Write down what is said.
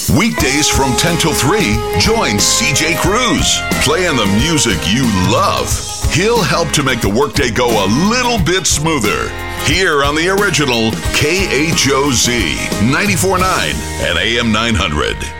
Weekdays from 10 till 3, join CJ Cruz, playing the music you love. He'll help to make the workday go a little bit smoother. Here on the original KHOZ 94.9 and AM 900.